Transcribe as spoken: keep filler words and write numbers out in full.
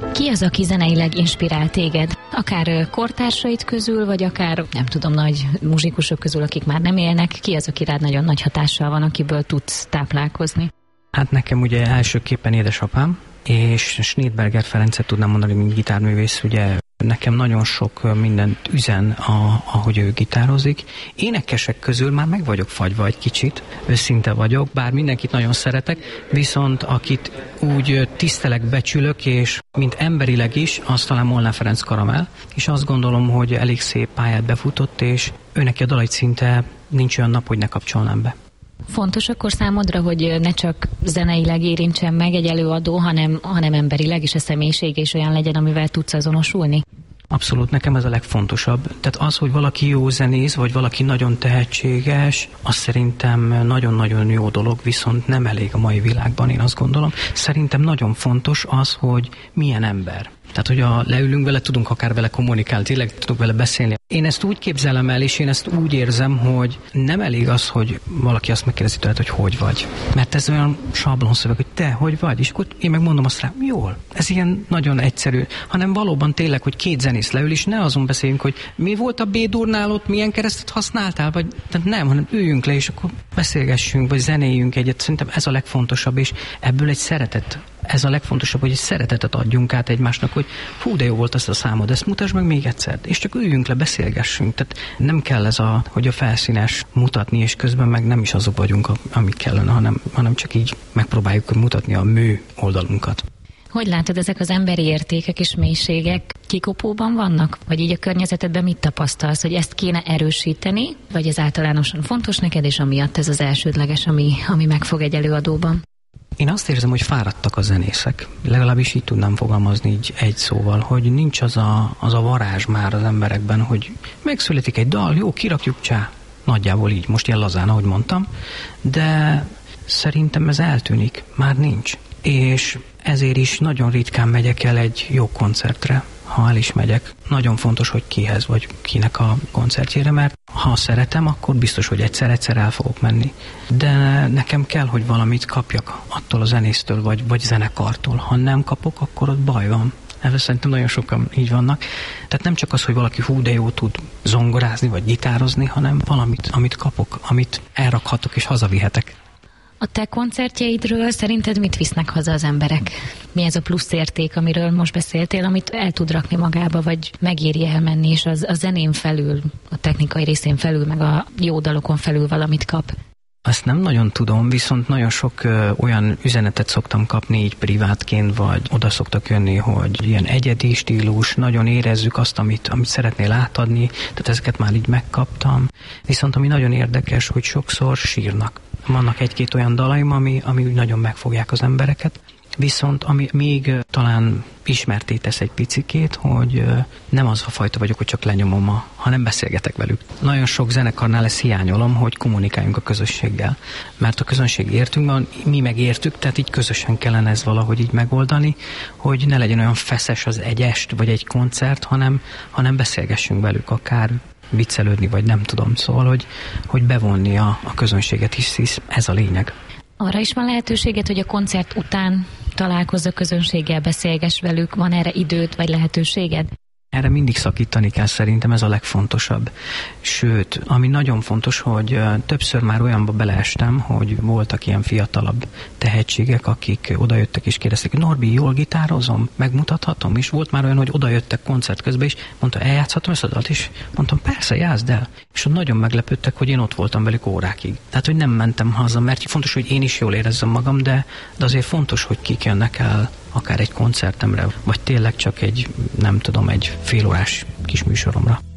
Ki az, aki zeneileg inspirál téged? Akár kortársait közül, vagy akár, nem tudom, nagy muzsikusok közül, akik már nem élnek. Ki az, aki rád nagyon nagy hatással van, akiből tudsz táplálkozni? Hát nekem ugye elsőképpen édesapám, és Schneidberger Ferencet tudnám mondani, mint gitárművész, ugye nekem nagyon sok mindent üzen, a, ahogy ő gitározik. Énekesek közül már meg vagyok fagyva egy kicsit, őszinte vagyok, bár mindenkit nagyon szeretek, viszont akit úgy tisztelek, becsülök, és mint emberileg is, az talán Molnár Ferenc Karamell, és azt gondolom, hogy elég szép pályát befutott, és őneki a dalait szinte nincs olyan nap, hogy ne kapcsolnám be. Fontos akkor számodra, hogy ne csak zeneileg érintsen meg egy előadó, hanem, hanem emberileg is a személyiség és olyan legyen, amivel tudsz azonosulni? Abszolút, nekem ez a legfontosabb. Tehát az, hogy valaki jó zenész, vagy valaki nagyon tehetséges, az szerintem nagyon-nagyon jó dolog, viszont nem elég a mai világban, én azt gondolom. Szerintem nagyon fontos az, hogy milyen ember. Tehát, hogy a, leülünk vele, tudunk akár vele kommunikálni, tényleg tudunk vele beszélni. Én ezt úgy képzelem el, és én ezt úgy érzem, hogy nem elég az, hogy valaki azt megkérdezi tőled, hogy hogy vagy. Mert ez olyan sablonszöveg, hogy te hogy vagy, és akkor én meg mondom azt rá, jól. Ez ilyen nagyon egyszerű, hanem valóban tényleg, hogy két zenész leül, és ne azon beszéljünk, hogy mi volt a B-durnál ott, milyen keresztet használtál, vagy tehát nem, hanem üljünk le, és akkor beszélgessünk, vagy zenéljünk egyet. Szerintem ez a legfontosabb, és ebből egy szeretet. Ez a legfontosabb, hogy egy szeretetet adjunk át egymásnak, hogy fú, de jó volt az a számod, ezt mutasd meg még egyszer. És csak üljünk le, beszélgessünk. Tehát nem kell ez a, hogy a felszínes mutatni, és közben meg nem is azok vagyunk, amik kellene, hanem, hanem csak így megpróbáljuk mutatni a mű oldalunkat. Hogy látod, ezek az emberi értékek és mélységek kikopóban vannak? Vagy így a környezetedben mit tapasztalsz, hogy ezt kéne erősíteni, vagy ez általánosan fontos neked, és amiatt ez az elsődleges, ami, ami megfog egy előadóban? Én azt érzem, hogy fáradtak a zenészek. Legalábbis így tudnám fogalmazni így egy szóval, hogy nincs az a, az a varázs már az emberekben, hogy megszületik egy dal, jó, kirakjuk csá. Nagyjából így, most ilyen lazán, ahogy mondtam, de szerintem ez eltűnik, már nincs. És ezért is nagyon ritkán megyek el egy jó koncertre, ha el is megyek. Nagyon fontos, hogy kihez vagy kinek a koncertjére, mert ha szeretem, akkor biztos, hogy egyszer-egyszer el fogok menni. De nekem kell, hogy valamit kapjak attól a zenésztől, vagy, vagy zenekartól. Ha nem kapok, akkor ott baj van. Ebben szerintem nagyon sokan így vannak. Tehát nem csak az, hogy valaki hú, de jó tud zongorázni, vagy gitározni, hanem valamit, amit kapok, amit elrakhatok és hazavihetek. A te koncertjeidről szerinted mit visznek haza az emberek? Mi ez a plusz érték, amiről most beszéltél, amit el tud rakni magába, vagy megéri elmenni, és az, a zenén felül, a technikai részén felül, meg a jó dalokon felül valamit kap? Azt nem nagyon tudom, viszont nagyon sok ö, olyan üzenetet szoktam kapni így privátként, vagy oda szoktak jönni, hogy ilyen egyedi stílus, nagyon érezzük azt, amit, amit szeretnél átadni, tehát ezeket már így megkaptam. Viszont ami nagyon érdekes, hogy sokszor sírnak. Vannak egy-két olyan dalaim, ami, ami úgy nagyon megfogják az embereket, viszont ami még talán ismerté tesz egy picikét, hogy nem az a fajta vagyok, hogy csak lenyomom, a, hanem beszélgetek velük. Nagyon sok zenekarnál ezt hiányolom, hogy kommunikáljunk a közösséggel, mert a közönség értünk, mi megértük, tehát így közösen kellene ez valahogy így megoldani, hogy ne legyen olyan feszes az egy est, vagy egy koncert, hanem, hanem beszélgessünk velük akár, viccelődni, vagy nem tudom, szóval, hogy, hogy bevonni a, a közönséget, hisz, hisz ez a lényeg. Arra is van lehetőséget, hogy a koncert után találkozz a közönséggel, beszélgess velük, van erre időt, vagy lehetőséged? Erre mindig szakítani kell, szerintem ez a legfontosabb. Sőt, ami nagyon fontos, hogy többször már olyanba beleestem, hogy voltak ilyen fiatalabb tehetségek, akik odajöttek és kérdezték, Norbi, jól gitározom, megmutathatom? És volt már olyan, hogy odajöttek koncert közben, és mondta, eljátszhatom ezt a dalt? És mondtam, persze, játszd el. És ott nagyon meglepődtek, hogy én ott voltam velük órákig. Tehát, hogy nem mentem haza, mert fontos, hogy én is jól érezzem magam, de, de azért fontos, hogy kik jönnek el akár egy koncertemre, vagy tényleg csak egy, nem tudom, egy félórás kis műsoromra.